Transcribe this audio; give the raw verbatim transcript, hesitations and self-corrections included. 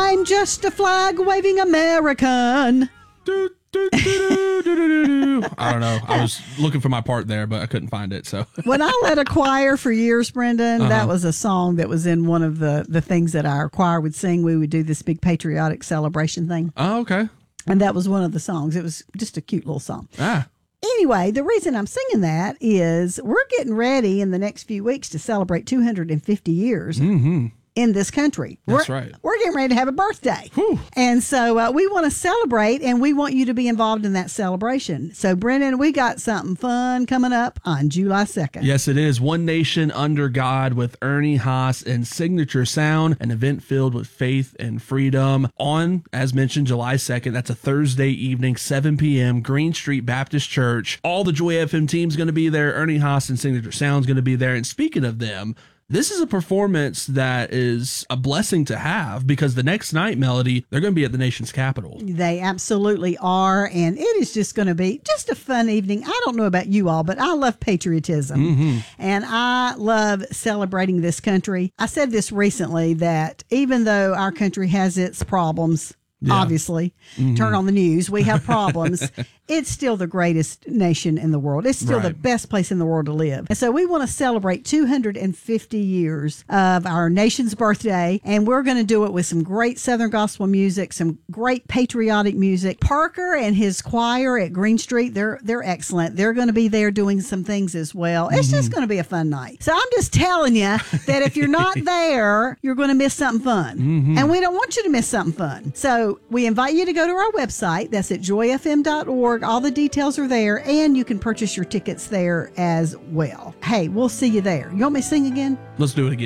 I'm just a flag-waving American. Do, do, do, do, do, do, do. I don't know. I was looking for my part there, but I couldn't find it. So when I led a choir for years, Brendan, Uh-huh. that was a song that was in one of the, the things that our choir would sing. We would do this big patriotic celebration thing. Oh, okay. And that was one of the songs. It was just a cute little song. Ah. Anyway, the reason I'm singing that is we're getting ready in the next few weeks to celebrate two hundred fifty years Mm-hmm. in this country. That's we're, right. We're getting ready to have a birthday. Whew. And so uh, we want to celebrate, and we want you to be involved in that celebration. So, Brendan, we got something fun coming up on July second. Yes, it is. One Nation Under God with Ernie Haas and Signature Sound, an event filled with faith and freedom on, as mentioned, July second. That's a Thursday evening, seven p.m., Green Street Baptist Church. All the Joy F M team's going to be there. Ernie Haas and Signature Sound's going to be there. And speaking of them, this is a performance that is a blessing to have because the next night, Melody, they're going to be at the nation's capital. They absolutely are, and it is just going to be just a fun evening. I don't know about you all, but I love patriotism, Mm-hmm. and I love celebrating this country. I said this recently that even though our country has its problems, Yeah. obviously, Mm-hmm. turn on the news, we have problems. It's still the greatest nation in the world. It's still the Right. best place in the world to live. And so we want to celebrate two hundred fifty years of our nation's birthday, and we're going to do it with some great Southern gospel music, some great patriotic music. Parker and his choir at Green Street, they're they're excellent. They're going to be there doing some things as well. It's just going to be a fun night. So I'm just telling you that if you're not there, you're going to miss something fun. And we don't want you to miss something fun. So we invite you to go to our website. That's at joy f m dot org. All the details are there, and you can purchase your tickets there as well. Hey, we'll see you there. You want me to sing again? Let's do it again.